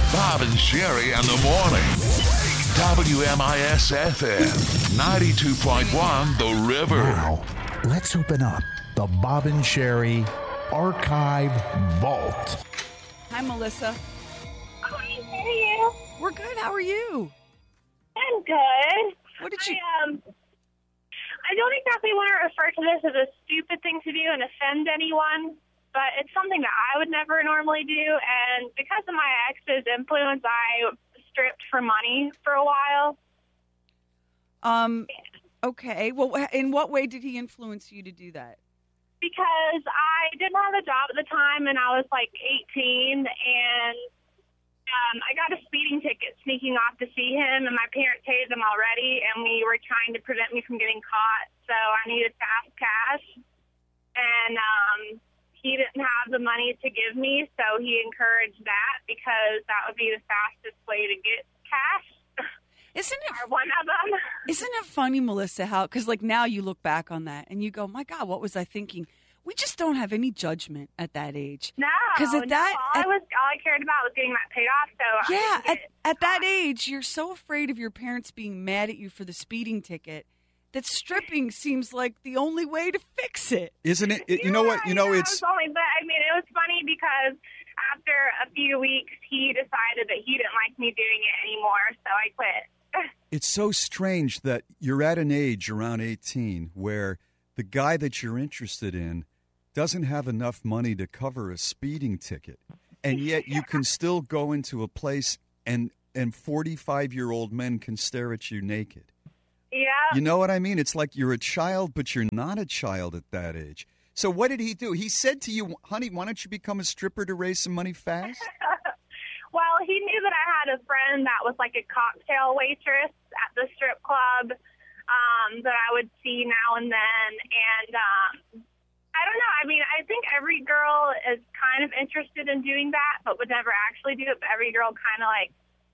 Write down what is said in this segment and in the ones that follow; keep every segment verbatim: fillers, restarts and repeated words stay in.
Bob and Sherry in the morning. W M I S F M ninety-two point one The River. Now, let's open up the Bob and Sherry Archive Vault. Hi, Melissa. Hi, how are you? We're good. How are you? I'm good. What did you... I, um, I don't exactly want to refer to this as a stupid thing to do and offend anyone, but it's something that I would never normally do, and because of my ex's influence, I stripped for money for a while. Um, okay. Well, in what way did he influence you to do that? Because I didn't have a job at the time, and I was like eighteen, and um, I got a speeding ticket sneaking off to see him, and my parents hated him already, and we were trying to prevent me from getting caught, so I needed fast cash, and um, he didn't have the money to give me, so he encouraged that because that would be the fastest way to get cash. Isn't it or one of them? Isn't it funny, Melissa, how, because like now you look back on that and you go, my God, what was I thinking? We just don't have any judgment at that age. No, because at no, that, all, at, I was, all I cared about was getting that paid off. So yeah, I at, at that age, you're so afraid of your parents being mad at you for the speeding ticket that stripping seems like the only way to fix it. Isn't it? it you yeah, know what? You know, yeah, it's... It was only, but, I mean, it was funny because after a few weeks, he decided that he didn't like me doing it anymore, so I quit. It's so strange that you're at an age around eighteen where the guy that you're interested in doesn't have enough money to cover a speeding ticket, and yet you can still go into a place and and forty-five-year-old men can stare at you naked. Yeah. You know what I mean? It's like you're a child, but you're not a child at that age. So what did he do? He said to you, honey, why don't you become a stripper to raise some money fast? Well, he knew that I had a friend that was like a cocktail waitress at the strip club um, that I would see now and then. And um, I don't know. I mean, I think every girl is kind of interested in doing that, but would never actually do it. But every girl kind of like,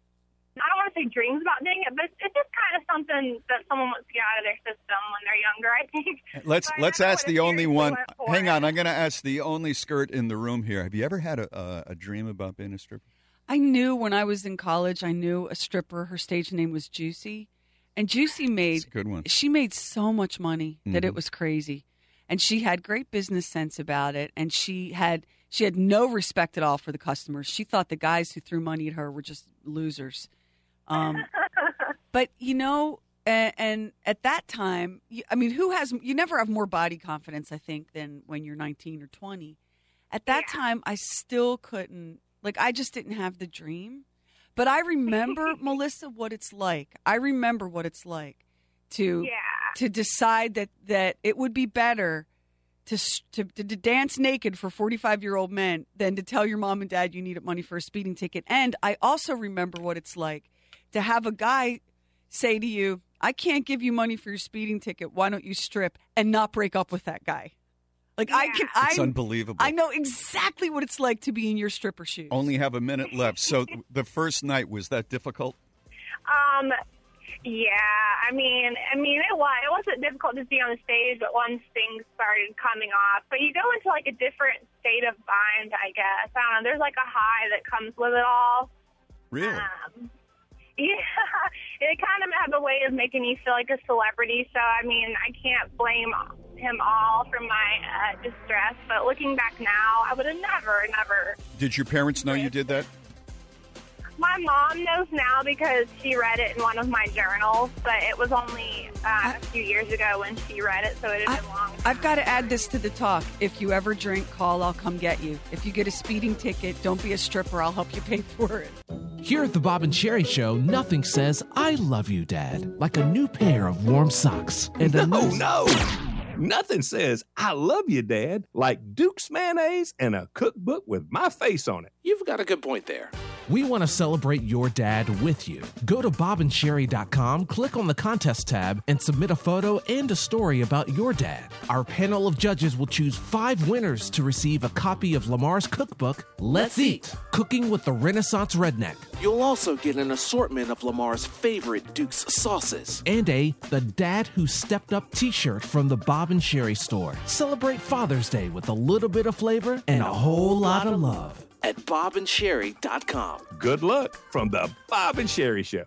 I don't want to say dreams about doing it, but it's just kind of something that someone wants to get out of their system when they're younger, I think. Let's so let's ask the only one. Hang it. on, I'm going to ask the only skirt in the room here. Have you ever had a, a, a dream about being a stripper? I knew when I was in college, I knew a stripper. Her stage name was Juicy. And Juicy made, That's a good one. She made so much money that Mm-hmm. it was crazy. And she had great business sense about it. And she had she had no respect at all for the customers. She thought the guys who threw money at her were just losers. Um, but, you know, and, and at that time, you, I mean, who has, you never have more body confidence, I think, than when you're nineteen or twenty. At that Yeah. time, I still couldn't. Like, I just didn't have the dream. But I remember, Melissa, what it's like. I remember what it's like to Yeah. to decide that, that it would be better to, to to dance naked for forty-five-year-old men than to tell your mom and dad you needed money for a speeding ticket. And I also remember what it's like to have a guy say to you, I can't give you money for your speeding ticket. Why don't you strip? And not break up with that guy. Like, I can, It's I, unbelievable. I know exactly what it's like to be in your stripper shoes. Only have a minute left. So the first night, was that difficult? Um, yeah, I mean, I mean, it was, it wasn't difficult to see on the stage, but once things started coming off, but you go into like a different state of mind, I guess. I don't know. There's like a high that comes with it all. Really? Um, yeah, it kind of had a way of making you feel like a celebrity. So, I mean, I can't blame him all for my uh, distress. But looking back now, I would have never, never. Did your parents know you did that? My mom knows now because she read it in one of my journals, but it was only uh, a few years ago when she read it, so it had been long. I've got to add this to the talk. If you ever drink, call, I'll come get you. If you get a speeding ticket, don't be a stripper. I'll help you pay for it. Here at the Bob and Sherry Show, nothing says I love you, Dad, like a new pair of warm socks. And a No, new... no. Nothing says I love you, Dad, like Duke's mayonnaise and a cookbook with my face on it. You've got a good point there. We want to celebrate your dad with you. Go to bob and sherry dot com, click on the contest tab, and submit a photo and a story about your dad. Our panel of judges will choose five winners to receive a copy of Lamar's cookbook, Let's Eat, Cooking with the Renaissance Redneck, You'll also get an assortment of Lamar's favorite Duke's sauces. and a The Dad Who Stepped Up t-shirt from the Bob and Sherry store. Celebrate Father's Day with a little bit of flavor and a whole lot of love at bob and sherry dot com. Good luck from the Bob and Sherry Show.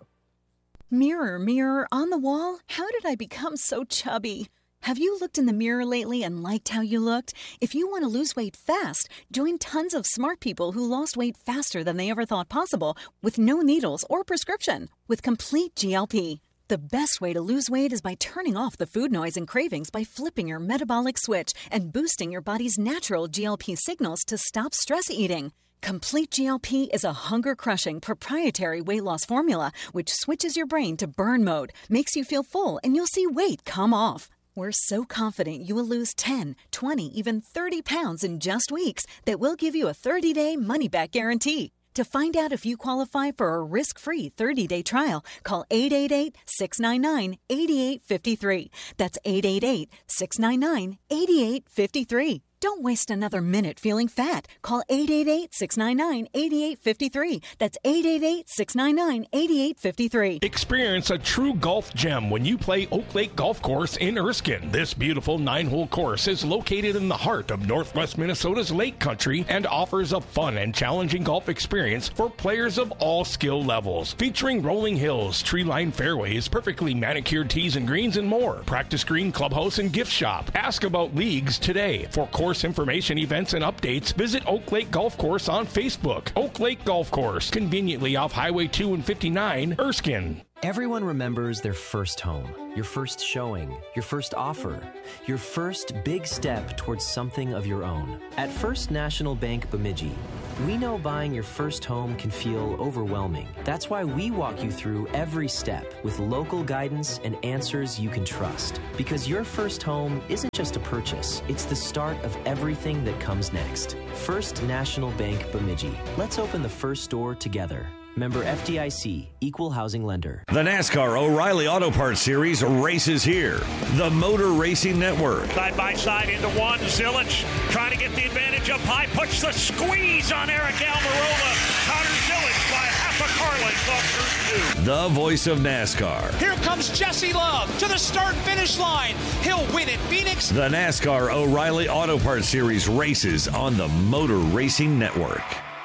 Mirror, mirror on the wall, how did I become so chubby? Have you looked in the mirror lately and liked how you looked? If you want to lose weight fast, join tons of smart people who lost weight faster than they ever thought possible with no needles or prescription with Complete G L P. The best way to lose weight is by turning off the food noise and cravings by flipping your metabolic switch and boosting your body's natural G L P signals to stop stress eating. Complete G L P is a hunger-crushing proprietary weight loss formula which switches your brain to burn mode, makes you feel full, and you'll see weight come off. We're so confident you will lose ten, twenty, even thirty pounds in just weeks that we'll give you a thirty-day money-back guarantee. To find out if you qualify for a risk-free thirty-day trial, call eight eight eight, six nine nine, eight eight five three. That's eight eight eight, six nine nine, eight eight five three. Don't waste another minute feeling fat. Call eight eight eight, six nine nine, eight eight five three. That's eight eight eight, six nine nine, eight eight five three. Experience a true golf gem when you play Oak Lake Golf Course in Erskine. This beautiful nine-hole course is located in the heart of northwest Minnesota's Lake Country and offers a fun and challenging golf experience for players of all skill levels. Featuring rolling hills, tree-lined fairways, perfectly manicured tees and greens, and more. Practice green, clubhouse, and gift shop. Ask about leagues today. For course information, events, and updates, visit Oak Lake Golf Course on Facebook. Oak Lake Golf Course, conveniently off Highway two and fifty-nine, Erskine. Everyone remembers their first home, your first showing, your first offer, your first big step towards something of your own. At First National Bank Bemidji, we know buying your first home can feel overwhelming. That's why we walk you through every step with local guidance and answers you can trust. Because your first home isn't just a purchase, it's the start of everything that comes next. First National Bank Bemidji. Let's open the first door together. Member F D I C, Equal Housing Lender. The NASCAR O'Reilly Auto Parts Series races here. The Motor Racing Network. Side by side into one. Zilich trying to get the advantage up high. Puts the squeeze on Eric Almirola. Connor Zilich by half a car length off turn two. The voice of NASCAR. Here comes Jesse Love to the start-finish line. He'll win at Phoenix. The NASCAR O'Reilly Auto Parts Series races on the Motor Racing Network.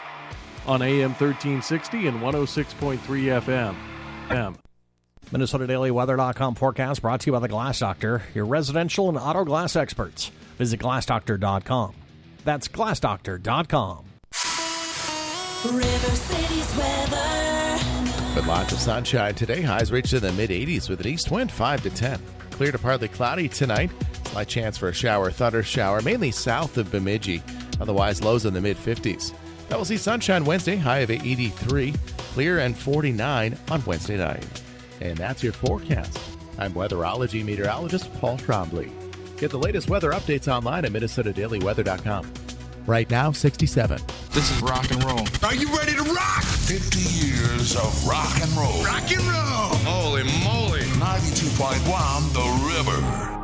On A M thirteen sixty and one oh six point three F M. M. Minnesota Daily Weather dot com forecast brought to you by the Glass Doctor, your residential and auto glass experts. Visit glass doctor dot com. That's glass doctor dot com. River City's weather. With lots of sunshine today, highs reach in the mid eighties with an east wind five to ten. Clear to partly cloudy tonight. Slight chance for a shower, thunder shower, mainly south of Bemidji. Otherwise, lows in the mid fifties. That will see sunshine Wednesday, high of eighty-three, clear and forty-nine on Wednesday night. And that's your forecast. I'm weatherology meteorologist Paul Trombley. Get the latest weather updates online at Minnesota Daily Weather dot com. Right now, sixty-seven. This is rock and roll. Are you ready to rock? fifty years of rock and roll. Rock and roll. Holy moly. ninety-two point one The River.